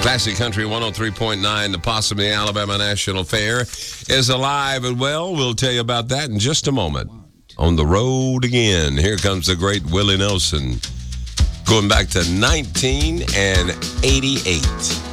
Classic Country 103.9, the Possum Alabama National Fair is alive and well. We'll tell you about that in just a moment. On the road again, here comes the great Willie Nelson, going back to 1988.